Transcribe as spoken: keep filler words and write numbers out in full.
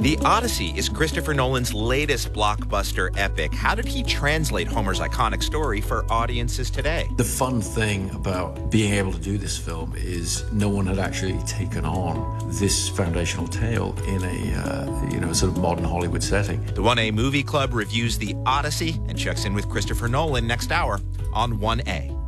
The Odyssey is Christopher Nolan's latest blockbuster epic. How did he translate Homer's iconic story for audiences today? The fun thing about being able to do this film is no one had actually taken on this foundational tale in a uh, you know sort of modern Hollywood setting. The one A Movie Club reviews The Odyssey and checks in with Christopher Nolan next hour on one A.